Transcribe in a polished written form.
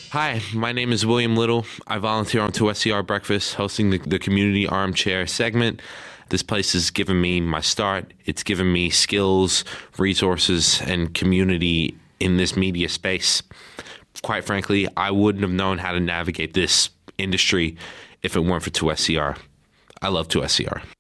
Hi, my name is William Little. I volunteer on 2SCR Breakfast, hosting the community armchair segment. This place has given me my start. It's given me skills, resources, and community in this media space. Quite frankly, I wouldn't have known how to navigate this industry if it weren't for 2SCR. I love 2SCR.